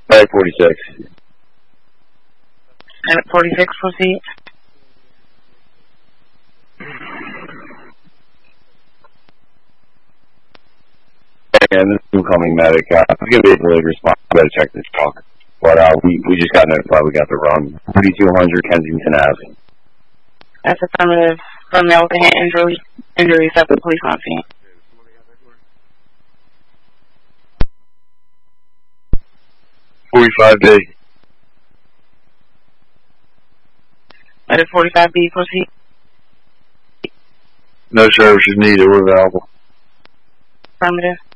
At 46. At 46, proceed. And this is incoming medic. I'm going to be able to respond. I better check this talk. But we just got notified we got the run. 3200 Kensington Ave. That's affirmative. From male with a hand injury, at the police on scene. $45B. Let it 45B, proceed. No services needed. We're available. Affirmative.